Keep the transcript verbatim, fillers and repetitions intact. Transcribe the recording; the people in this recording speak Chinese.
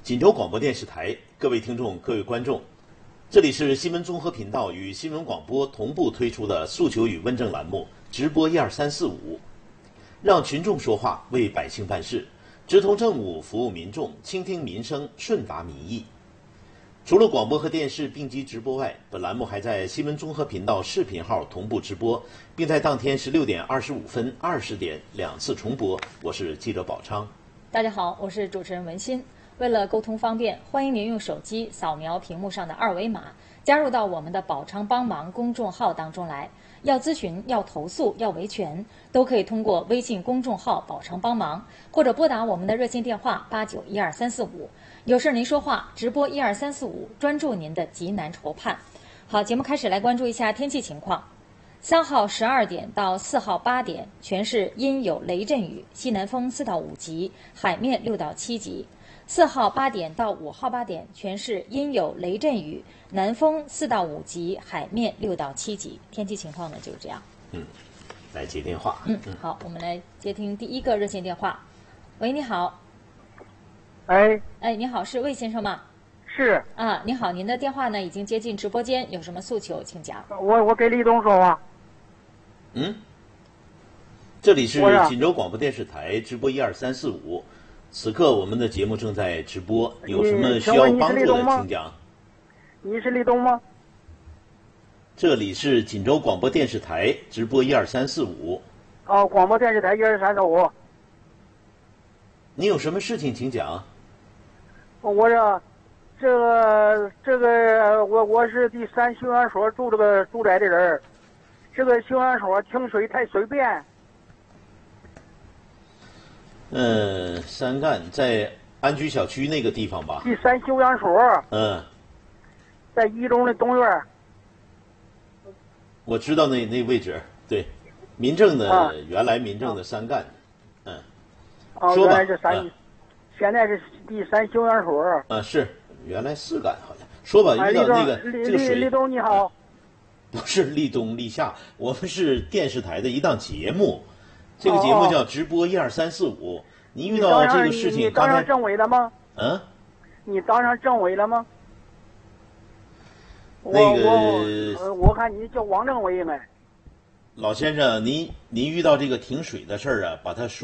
锦州广播电视台，各位听众、各位观众，这里是新闻综合频道与新闻广播同步推出的诉求与问政栏目，直播一二三四五，让群众说话，为百姓办事，直通政务，服务民众，倾听民生，顺达民意。除了广播和电视并机直播外，本栏目还在新闻综合频道视频号同步直播，并在当天十六点二十五分、二十点两次重播。我是记者宝昌。 大家好，我是主持人文心。为了沟通方便，欢迎您用手机扫描屏幕上的二维码，加入到我们的宝昌帮忙公众号当中来。要咨询、要投诉、要维权，都可以通过微信公众号宝昌帮忙，或者拨打我们的热线电话八九一二三四五。有事您说话，直播一二三四五，专注您的急难愁盼。好，节目开始，来关注一下天气情况。三号十二点到四号八点，全市阴有雷阵雨，西南风四到五级，海面六到七级。四号八点到五号八点，全市阴有雷阵雨，南风四到五级，海面六到七级。天气情况呢就是这样。 嗯，来接电话。 嗯，好，我们来接听第一个热线电话。喂，你好。 哎， 哎，你好，是魏先生吗？ 是啊，你好，您的电话呢已经接进直播间，有什么诉求请讲。 我我给李东说话。 嗯，这里是我呀锦州广播电视台直播一二三四五，此刻我们的节目正在直播，有什么需要帮助的请讲。 你是李东吗？ 这里是锦州广播电视台直播一二三四五， 哦，广播电视台一二三四五。 你有什么事情请讲。 我这这个这个我我是第三休养所住这个住宅的人，这个休养所停水太随便。 嗯，三干在安居小区那个地方吧？ 第三休养所嗯， 在一中的东院。 我知道那那位置，对，民政的、 啊原来民政的三干，嗯， 哦， 说吧原来是三， 啊现在是第三休养所。 啊是，原来四干好像。说吧， 哎，李东， 遇到那个李这个水， 李李东你好。 不是立冬立夏，我们是电视台的一档节目，这个节目叫直播一二三四五。你遇到这个事情， 你刚才当上政委了吗？ 嗯， 你当上政委了吗？我那个我呃我看你叫王政委应该。 老先生，您您遇到这个停水的事儿啊，把它说。